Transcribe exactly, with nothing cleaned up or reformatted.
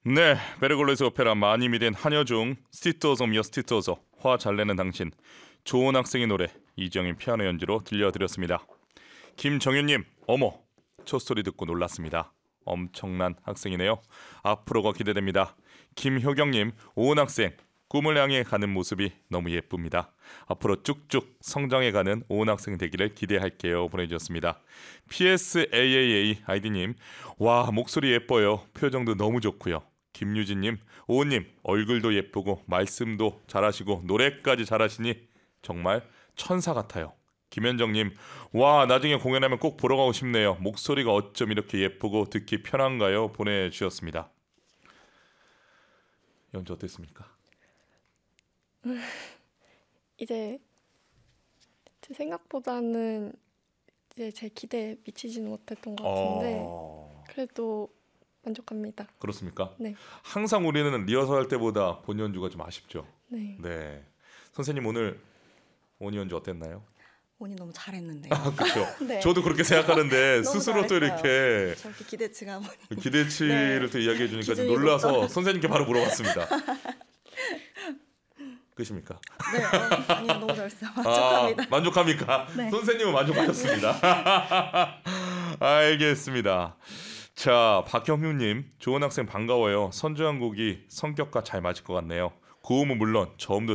네, 베르골로스 오페라 많이 미된 한여중 스티토소 미어 스티토소 화 잘 내는 당신 좋은 학생의 노래 이정인 피아노 연주로 들려드렸습니다. 김정윤님, 어머 첫 소리 듣고 놀랐습니다. 엄청난 학생이네요. 앞으로가 기대됩니다. 김효경님, 오은 학생 꿈을 향해 가는 모습이 너무 예쁩니다. 앞으로 쭉쭉 성장해가는 오은 학생 되기를 기대할게요 보내주셨습니다. 피에스에이에이에이 아이디님, 와 목소리 예뻐요. 표정도 너무 좋고요. 김유진님, 오은님 얼굴도 예쁘고 말씀도 잘하시고 노래까지 잘하시니 정말 천사 같아요. 김현정님, 와 나중에 공연하면 꼭 보러 가고 싶네요. 목소리가 어쩜 이렇게 예쁘고 듣기 편한가요 보내주셨습니다. 연주 어땠습니까? 이제 제 생각보다는 이제 제 기대에 미치지는 못했던 것 같은데 어... 그래도 만족합니다. 그렇습니까? 네. 항상 우리는 리허설 할 때보다 본 연주가 좀 아쉽죠. 네. 네. 선생님 오늘 온 연주 어땠나요? 오니 너무 잘했는데. 아, 그렇죠. 네. 저도 그렇게 생각하는데 너무 스스로 또 잘했어요. 이렇게 저렇게 기대치가 보니. 기대치를 네. 또 이야기해 주니까 좀 기준이 놀라서 높다. 선생님께 바로 물어봤습니다. 끝입니까? 네, 어, 아니요 너무 잘했어요. 아, 만족합니다. 만족합니까? 네. 선생님은 만족하셨습니다. 알겠습니다. 자, 박형휴님, 좋은 학생 반가워요. 선주한 곡이 성격과 잘 맞을 것 같네요. 고음은 물론 저음도